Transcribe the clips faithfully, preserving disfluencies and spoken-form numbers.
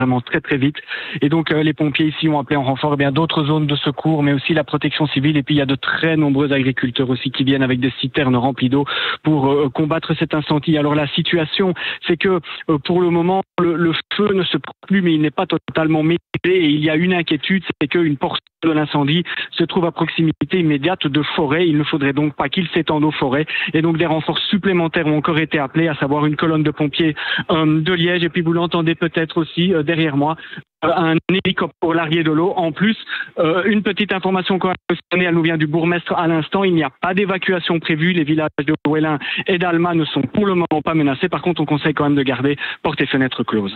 vraiment très très vite. Et donc euh, les pompiers ici ont appelé en renfort eh bien d'autres zones de secours, mais aussi la protection civile. Et puis il y a de très nombreux agriculteurs aussi qui viennent avec des citernes remplies d'eau pour euh, combattre cet incendie. Alors la situation, c'est que euh, pour le moment, le, le feu ne se prend plus, mais il n'est pas totalement maîtrisé. Et il y a une inquiétude, c'est qu'une portion de l'incendie se trouve à proximité immédiate de forêt. Il ne faudrait donc pas qu'il s'étende aux forêts. Et donc des renforts supplémentaires ont encore été appelés, à savoir une colonne de pompiers euh, de Liège. Et puis vous l'entendez peut-être aussi euh, derrière moi, euh, un hélicoptère pour larguer de l'eau. En plus, euh, une petite information qu'on a donnée, elle nous vient du bourgmestre à l'instant. Il n'y a pas d'évacuation prévue. Les villages de Wellin et d'Alma ne sont pour le moment pas menacés. Par contre, on conseille quand même de garder portes et fenêtres closes.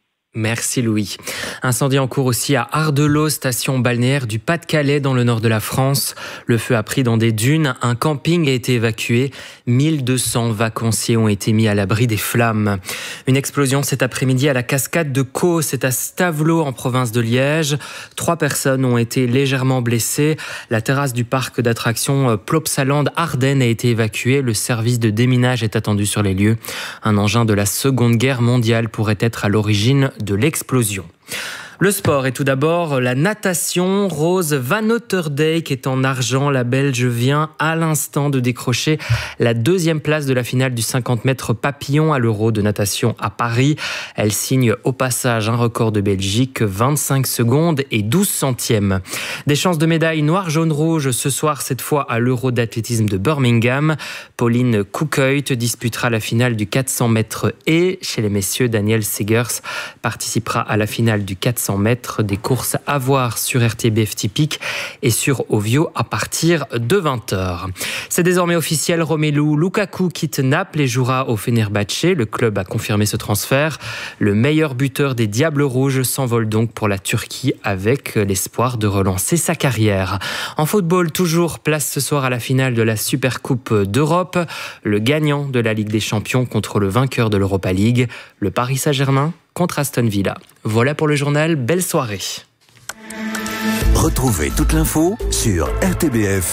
Merci Louis. Incendie en cours aussi à Ardelot, station balnéaire du Pas-de-Calais dans le nord de la France. Le feu a pris dans des dunes. Un camping a été évacué. mille deux cents vacanciers ont été mis à l'abri des flammes. Une explosion cet après-midi à la cascade de Caux. C'est à Stavelot en province de Liège. Trois personnes ont été légèrement blessées. La terrasse du parc d'attractions Plopsaland Ardennes a été évacuée. Le service de déminage est attendu sur les lieux. Un engin de la Seconde Guerre mondiale pourrait être à l'origine de l'explosion. Le sport et tout d'abord la natation. Rose Van Otterdijk est en argent. La Belge vient à l'instant de décrocher la deuxième place de la finale du cinquante mètres papillon à l'Euro de natation à Paris. Elle signe au passage un record de Belgique, vingt-cinq secondes et douze centièmes. Des chances de médaille noir, jaune, rouge ce soir, cette fois à l'Euro d'athlétisme de Birmingham. Pauline Koekhuis disputera la finale du quatre cents mètres et chez les messieurs, Daniel Segers participera à la finale du quatre cents mètres, des courses à voir sur R T B F Typique et sur Ovio à partir de vingt heures. C'est désormais officiel, Romelu Lukaku quitte Naples et jouera au Fenerbahçe. Le club a confirmé ce transfert. Le meilleur buteur des Diables Rouges s'envole donc pour la Turquie avec l'espoir de relancer sa carrière. En football, toujours place ce soir à la finale de la Supercoupe d'Europe. Le gagnant de la Ligue des Champions contre le vainqueur de l'Europa League, le Paris Saint-Germain contre Aston Villa. Voilà pour le journal, belle soirée. Retrouvez toute l'info sur R T B F.